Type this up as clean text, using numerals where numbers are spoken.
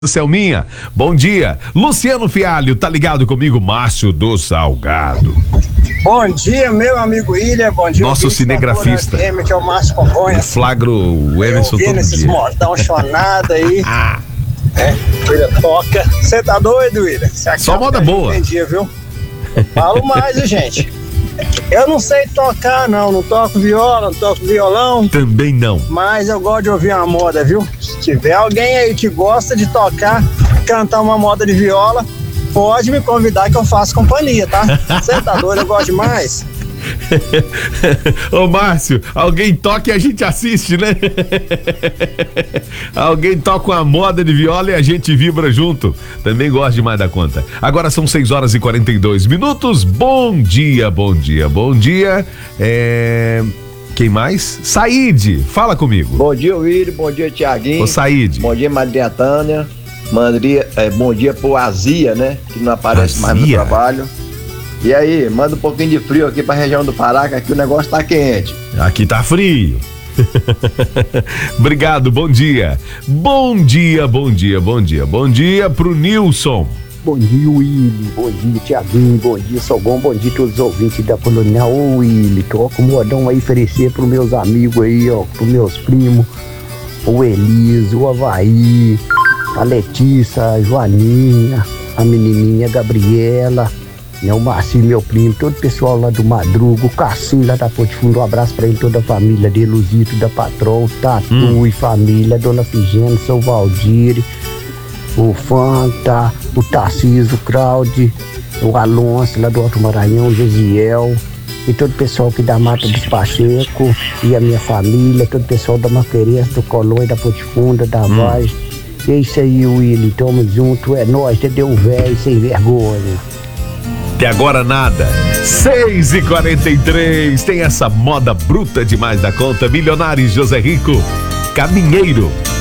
Selminha, bom dia. Luciano Fialho, tá ligado comigo? Márcio do Salgado. Bom dia, meu amigo William. Bom dia, nosso cinegrafista. Que é o Márcio Congonhas. Flagro o Emerson todo esses dia. modão chonado aí. William toca. Você tá doido, William? Só moda boa. Entendi, viu? Falo mais, gente. Eu não sei tocar, não toco viola, não toco violão. Também não. Mas eu gosto de ouvir uma moda, viu? Se tiver alguém aí que gosta de tocar, cantar uma moda de viola, pode me convidar que eu faço companhia, tá? Você tá doido, eu gosto demais. Ô Márcio, alguém toca e a gente assiste, né? Alguém toca uma moda de viola e a gente vibra junto. Também gosto demais da conta. Agora são 6h42. Bom dia, bom dia, bom dia. Quem mais? Saíde, fala comigo. Bom dia, William, bom dia, Tiaguinho. Ô Saíde. Bom dia, Maria Tânia. Bom dia pro Azia, né? Que não aparece mais no trabalho. E aí, manda um pouquinho de frio aqui pra região do Pará, que aqui o negócio tá quente. Aqui tá frio. Obrigado, bom dia. Bom dia, bom dia, bom dia. Bom dia pro Nilson. Bom dia, Willy. Bom dia, Tiaguinho. Bom dia, Sogão. Bom dia a todos os ouvintes da Colonial. Ô, Willy, toca o modão aí, oferecer pros meus amigos aí, ó, pros meus primos. O Eliso, o Avaí, a Letícia, a Joaninha, a menininha Gabriela, né, o Marcinho, meu primo, todo o pessoal lá do Madruga, o Cassinho lá da Ponte Fundo, um abraço pra ele, toda a família dele, o Zito da Patrol, Tatu e família, Dona Figênia, seu Valdir, o Fanta, o Tarcísio, o Claude, o Alonso lá do Alto Maranhão, o Josiel, e todo o pessoal aqui da Mata dos Pacheco, e a minha família, todo o pessoal da Maquerense, do Colônia, da Ponte Funda, da Vaz. E é isso aí, Willy, tamo junto, é nóis, entendeu, velho, sem vergonha. Até agora nada. 6h43, tem essa moda bruta demais da conta. Milionários, José Rico, Caminheiro.